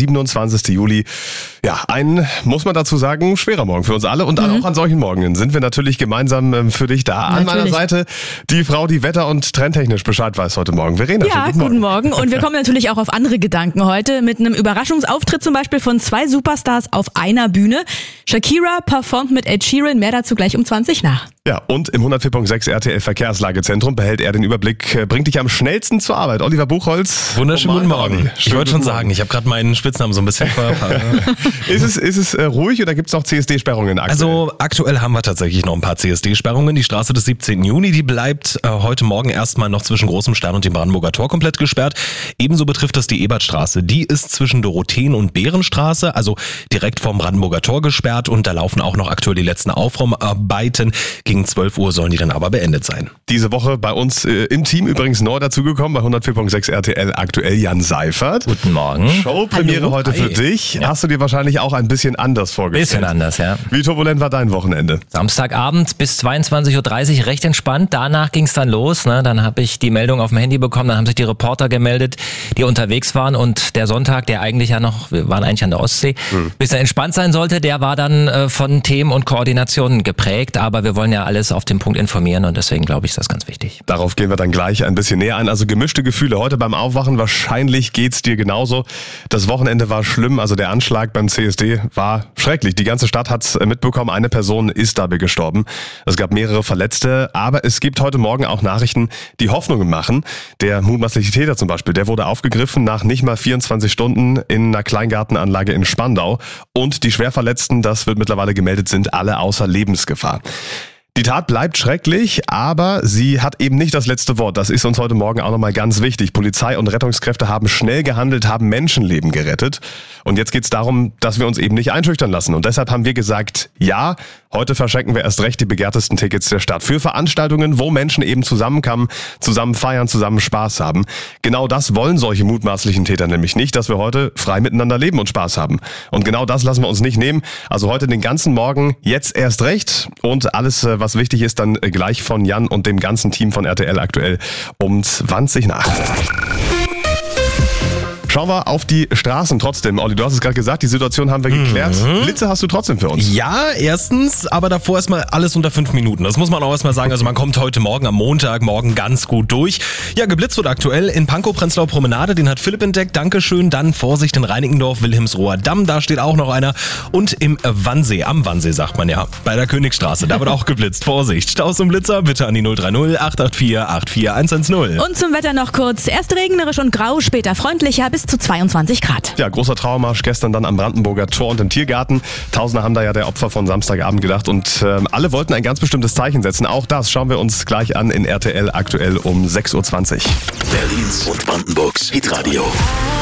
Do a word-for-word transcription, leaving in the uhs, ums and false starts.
siebenundzwanzigsten Juli. Ja, ein, muss man dazu sagen, schwerer Morgen für uns alle. Und mhm. auch an solchen Morgen sind wir natürlich gemeinsam für dich da. Natürlich. An meiner Seite die Frau, die wetter- und trendtechnisch Bescheid weiß heute Morgen. Verena, ja, guten Morgen. guten Morgen. Und wir kommen natürlich auch auf andere Gedanken heute mit einem Überraschungsauftritt zum Beispiel von zwei Superstars auf einer Bühne. Shakira performt mit Ed Sheeran, mehr dazu gleich um zwanzig nach. Ja, und im hundertvier Komma sechs R T L Verkehrslagezentrum behält er den Überblick, bringt dich am schnellsten zur Arbeit. Oliver Buchholz. Wunderschönen guten Morgen. Ich wollte schon sagen, ich habe gerade meinen Spitznamen so ein bisschen verpasst. ist es, ist es äh, ruhig oder gibt es noch C S D-Sperrungen aktuell? Also aktuell haben wir tatsächlich noch ein paar C S D-Sperrungen. Die Straße des siebzehnten Juni, die bleibt äh, heute Morgen erstmal noch zwischen Großem Stern und dem Brandenburger Tor komplett gesperrt. Ebenso betrifft das die Ebertstraße. Die ist zwischen Dorotheen und Bärenstraße, also direkt vorm Brandenburger Tor gesperrt. Und da laufen auch noch aktuell die letzten Aufräumarbeiten. Gegen zwölf Uhr sollen die dann aber beendet sein. Diese Woche bei uns äh, im Team übrigens neu dazugekommen, bei hundertvier Komma sechs R T L aktuell Jan Seifert. Guten Morgen. Showpremiere Hallo. heute für Hi. dich. Ja. Hast du dir wahrscheinlich auch ein bisschen anders vorgestellt? Bisschen anders, ja. Wie turbulent war dein Wochenende? Samstagabend bis zweiundzwanzig Uhr dreißig recht entspannt. Danach ging es dann los. Ne? Dann habe ich die Meldung auf dem Handy bekommen. Dann haben sich die Reporter gemeldet, die unterwegs waren. Und der Sonntag, der eigentlich ja noch, wir waren eigentlich an der Ostsee, hm. bis er entspannt sein sollte, der war dann äh, von Themen und Koordinationen geprägt. Aber wir wollen ja alles auf den Punkt informieren und deswegen glaube ich, ist das ganz wichtig. Darauf gehen wir dann gleich ein bisschen näher ein. Also gemischte Gefühle heute beim Aufwachen. Wahrscheinlich geht's dir genauso. Das Wochenende war schlimm. Also der Anschlag beim C S D war schrecklich. Die ganze Stadt hat's mitbekommen. Eine Person ist dabei gestorben. Es gab mehrere Verletzte. Aber es gibt heute Morgen auch Nachrichten, die Hoffnungen machen. Der mutmaßliche Täter zum Beispiel, der wurde aufgegriffen nach nicht mal vierundzwanzig Stunden in einer Kleingartenanlage in Spandau. Und die Schwerverletzten, das wird mittlerweile gemeldet, sind alle außer Lebensgefahr. Die Tat bleibt schrecklich, aber sie hat eben nicht das letzte Wort. Das ist uns heute Morgen auch nochmal ganz wichtig. Polizei und Rettungskräfte haben schnell gehandelt, haben Menschenleben gerettet. Und jetzt geht es darum, dass wir uns eben nicht einschüchtern lassen. Und deshalb haben wir gesagt, ja, heute verschenken wir erst recht die begehrtesten Tickets der Stadt. Für Veranstaltungen, wo Menschen eben zusammenkommen, zusammen feiern, zusammen Spaß haben. Genau das wollen solche mutmaßlichen Täter nämlich nicht, dass wir heute frei miteinander leben und Spaß haben. Und genau das lassen wir uns nicht nehmen. Also heute den ganzen Morgen, jetzt erst recht. Und alles, was Was wichtig ist, dann gleich von Jan und dem ganzen Team von R T L aktuell um zwanzig nach. Schauen wir auf die Straßen trotzdem. Olli, du hast es gerade gesagt, die Situation haben wir geklärt. Mhm. Blitze hast du trotzdem für uns. Ja, erstens, aber davor erstmal alles unter fünf Minuten. Das muss man auch erstmal sagen. Also man kommt heute Morgen am Montagmorgen ganz gut durch. Ja, geblitzt wird aktuell in Pankow-Prenzlauer Promenade. Den hat Philipp entdeckt. Dankeschön. Dann Vorsicht in Reinickendorf, Wilhelmsroher Damm. Da steht auch noch einer. Und im Wannsee, am Wannsee sagt man ja, bei der Königstraße. Da wird auch geblitzt. Vorsicht. Staus und Blitzer bitte an die null drei null acht acht vier acht vier eins eins null. Und zum Wetter noch kurz. Erst regnerisch und grau, später freundlicher bis zu zweiundzwanzig Grad. Ja, großer Trauermarsch gestern dann am Brandenburger Tor und im Tiergarten. Tausende haben da ja der Opfer von Samstagabend gedacht und äh, alle wollten ein ganz bestimmtes Zeichen setzen. Auch das schauen wir uns gleich an in R T L aktuell um sechs Uhr zwanzig. Berlins und Brandenburgs Hitradio.